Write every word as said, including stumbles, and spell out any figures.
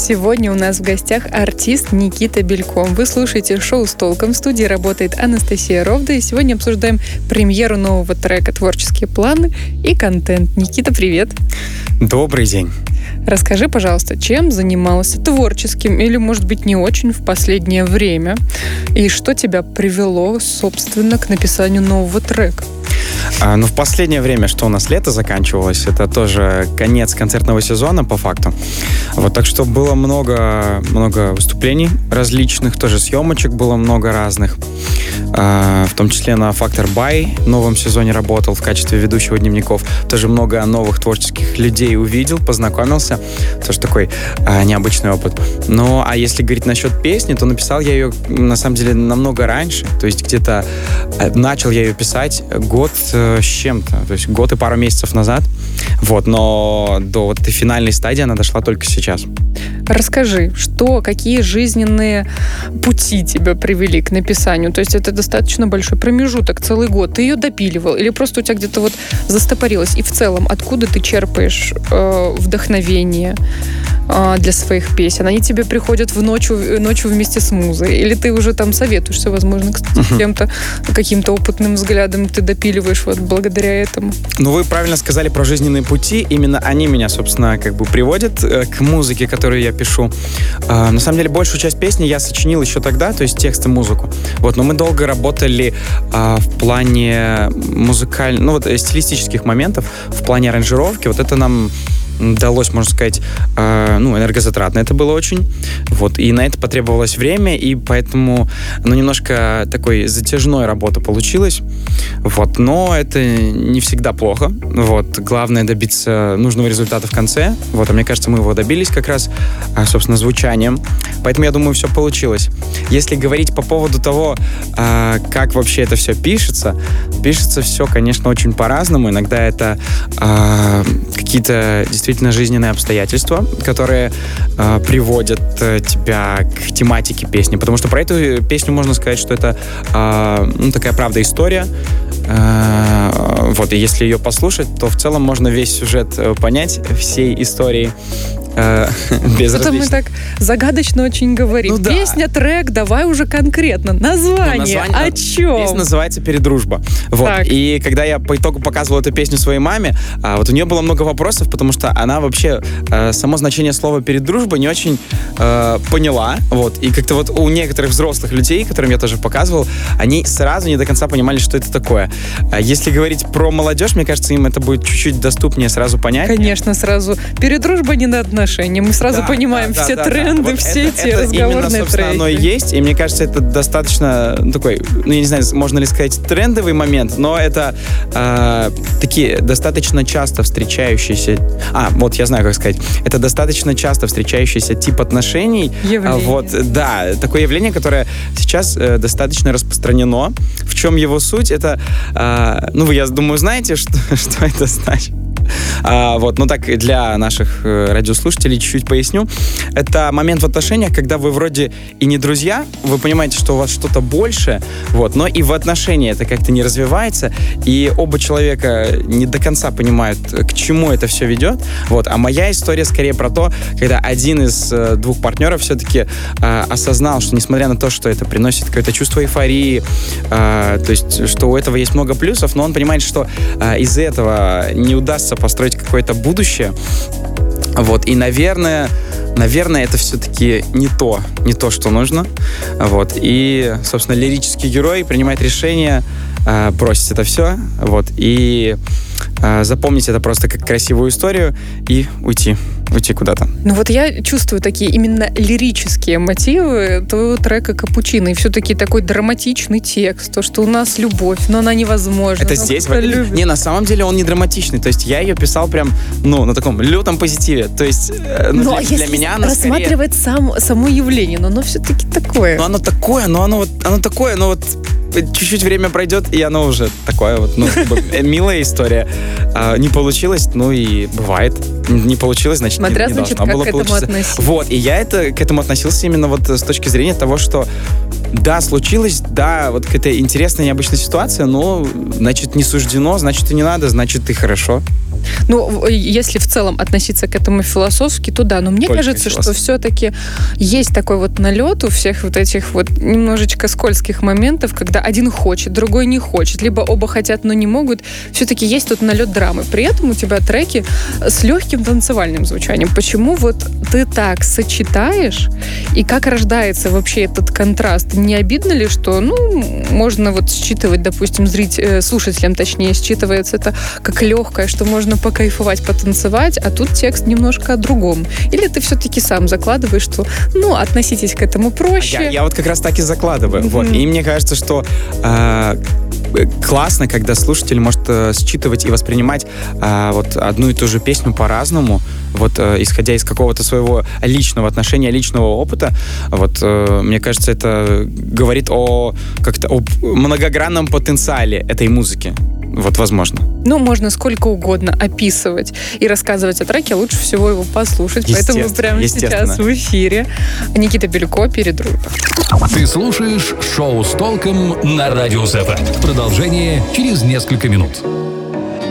Сегодня у нас в гостях артист Никита Бельком. Вы слушаете шоу «С толком». В студии работает Анастасия Ровда. И сегодня обсуждаем премьеру нового трека «Творческие планы» и контент. Никита, привет. Добрый день. Расскажи, пожалуйста, чем занимался творческим или, может быть, не очень в последнее время? И что тебя привело, собственно, к написанию нового трека? А, ну, в последнее время, что у нас лето заканчивалось, это тоже конец концертного сезона, по факту. Вот, так что было много, много выступлений различных, тоже съемочек было много разных. А, в том числе на Factor By в новом сезоне работал в качестве ведущего дневников. Тоже много новых творческих людей увидел, познакомился. Тоже такой а, необычный опыт. Ну, а если говорить насчет песни, то написал я ее, на самом деле, намного раньше. То есть где-то начал я ее писать год с чем-то, то есть год и пару месяцев назад. Вот, но до вот этой финальной стадии она дошла только сейчас. Расскажи, что, какие жизненные пути тебя привели к написанию? То есть это достаточно большой промежуток, целый год. Ты ее допиливал или просто у тебя где-то вот застопорилось? И в целом, откуда ты черпаешь э, вдохновение э, для своих песен? Они тебе приходят в ночью, ночью вместе с музой? Или ты уже там советуешься, возможно, кстати, с кем-то, каким-то опытным взглядом ты допиливаешь вот благодаря этому? Ну, вы правильно сказали про жизненные пути. Именно они меня, собственно, как бы приводят э, к музыке, которую я пишу. Э, на самом деле, большую часть песни я сочинил еще тогда, то есть текст и музыку. Вот, но мы долго работали э, в плане музыкальных, ну вот стилистических моментов, в плане аранжировки. Вот это нам далось, можно сказать, э, ну, энергозатратно это было очень. Вот, и на это потребовалось время, и поэтому, ну, немножко такой затяжной работа получилась. Вот, но это не всегда плохо. Вот, главное добиться нужного результата в конце. Вот, а мне кажется, мы его добились как раз, собственно, звучанием. Поэтому, я думаю, все получилось. Если говорить по поводу того, э, как вообще это все пишется, пишется все, конечно, очень по-разному. Иногда это э, какие-то действительно действительно жизненные обстоятельства, которые э, приводят э, тебя к тематике песни. Потому что про эту песню можно сказать, что это э, ну, такая правда история. Э, вот, и если ее послушать, то в целом можно весь сюжет э, понять всей истории. Что-то мы так загадочно очень говорим. Ну, Песня, да. Трек, давай уже конкретно. Название, ну, название о чем? Песня называется «Передружба». Вот. И когда я по итогу показывал эту песню своей маме, вот у нее было много вопросов, потому что она вообще само значение слова «передружба» не очень э, поняла. Вот. И как-то вот у некоторых взрослых людей, которым я тоже показывал, они сразу не до конца понимали, что это такое. Если говорить про молодежь, мне кажется, им это будет чуть-чуть доступнее сразу понять. Конечно, сразу. Передружба не на отношения. Мы сразу да, понимаем да, все да, тренды, да. Вот все это, эти это разговорные именно, собственно, треки. Оно и есть, и мне кажется, это достаточно такой, ну, я не знаю, можно ли сказать трендовый момент, но это э, такие достаточно часто встречающиеся, а, вот я знаю, как сказать, это достаточно часто встречающийся тип отношений. Явление. Вот, да, такое явление, которое сейчас э, достаточно распространено. В чем его суть? Это, э, ну, вы, я думаю, знаете, что, что это значит. А, вот, ну так для наших э, радиослушателей чуть-чуть поясню. Это момент в отношениях, когда вы вроде и не друзья, вы понимаете, что у вас что-то больше, вот, но и в отношении это как-то не развивается, и оба человека не до конца понимают, к чему это все ведет. Вот, а моя история скорее про то, когда один из э, двух партнеров все-таки э, осознал, что несмотря на то, что это приносит какое-то чувство эйфории, э, то есть, что у этого есть много плюсов, но он понимает, что э, из-за этого не удастся построить какое-то будущее. Вот. И, наверное, наверное, это все-таки не то, не то, что нужно. Вот. И, собственно, лирический герой принимает решение э, бросить это все, вот, и э, запомнить это просто как красивую историю и уйти. уйти куда-то. Ну вот я чувствую такие именно лирические мотивы твоего трека «Капучино». И все-таки такой драматичный текст. То, что у нас любовь, но она невозможна. Это здесь? Не, на самом деле он не драматичный. То есть я ее писал прям, ну, на таком лютом позитиве. То есть ну, но для, для меня она рассматривать скорее... сам, само явление, но оно все-таки такое. Ну оно такое, но оно вот, оно такое, но вот чуть-чуть время пройдет, и оно уже такое вот, ну, как бы, милая история. А, не получилось, ну и бывает. Не получилось, значит, Смотря, не, не значит, должно как было к этому получиться. относиться. Вот, и я это, к этому относился именно вот с точки зрения того, что да, случилось, да, вот какая-то интересная, необычная ситуация, но, значит, не суждено, значит, и не надо, значит, и хорошо. Ну, если в целом относиться к этому философски, то да. Но мне Только кажется, философ. что все-таки есть такой вот налет у всех вот этих вот немножечко скользких моментов, когда один хочет, другой не хочет, либо оба хотят, но не могут. Все-таки есть тут налет драмы. При этом у тебя треки с легким танцевальным звучанием. Почему вот ты так сочетаешь? И как рождается вообще этот контраст? Не обидно ли, что, ну, можно вот считывать, допустим, зритель, слушателям, точнее, считывается это как легкое, что можно покайфовать, потанцевать, а тут текст немножко о другом. Или ты все-таки сам закладываешь, что, ну, относитесь к этому проще. Я, я вот как раз так и закладываю. Mm-hmm. Вот. И мне кажется, что э, классно, когда слушатель может э, считывать и воспринимать э, вот одну и ту же песню по-разному, вот э, исходя из какого-то своего личного отношения, личного опыта. Вот э, мне кажется, это говорит о как-то о многогранном потенциале этой музыки. Вот, возможно. Ну, можно сколько угодно описывать и рассказывать о треке, а лучше всего его послушать. Поэтому прямо сейчас в эфире Никита Белько «Перед Рупа». Ты слушаешь шоу с толком на Радио ЗФ. Продолжение через несколько минут.